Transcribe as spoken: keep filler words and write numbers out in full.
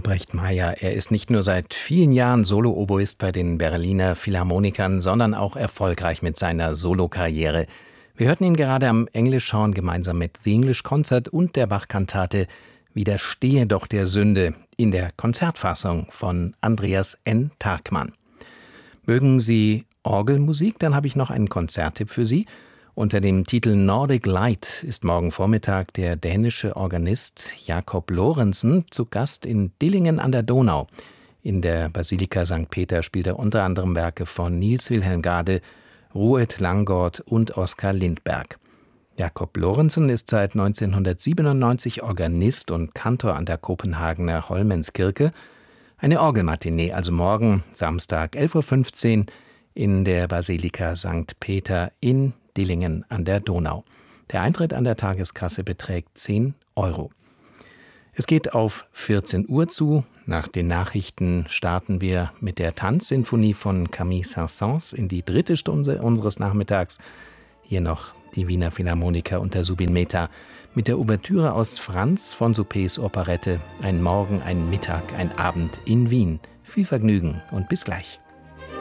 Albrecht Meier, er ist nicht nur seit vielen Jahren Solo-Oboist bei den Berliner Philharmonikern, sondern auch erfolgreich mit seiner Solokarriere. Wir hörten ihn gerade am English-Horn gemeinsam mit The English Concert und der Bach-Kantate Widerstehe doch der Sünde in der Konzertfassung von Andreas N. Tagmann. Mögen Sie Orgelmusik? Dann habe ich noch einen Konzerttipp für Sie. Unter dem Titel Nordic Light ist morgen Vormittag der dänische Organist Jakob Lorentzen zu Gast in Dillingen an der Donau. In der Basilika Sankt Peter spielt er unter anderem Werke von Niels Wilhelm Gade, Rued Langgaard und Oskar Lindberg. Jakob Lorentzen ist seit neunzehnhundertsiebenundneunzig Organist und Kantor an der Kopenhagener Holmenskirke. Eine Orgelmatinee, also morgen Samstag elf Uhr fünfzehn in der Basilika Sankt Peter in Dillingen an der Donau. Der Eintritt an der Tageskasse beträgt zehn Euro. Es geht auf vierzehn Uhr zu. Nach den Nachrichten starten wir mit der Tanzsinfonie von Camille Saint-Saëns in die dritte Stunde unseres Nachmittags. Hier noch die Wiener Philharmoniker unter Subin Mehta mit der Ouvertüre aus Franz von Suppés Operette Ein Morgen, ein Mittag, ein Abend in Wien. Viel Vergnügen und bis gleich.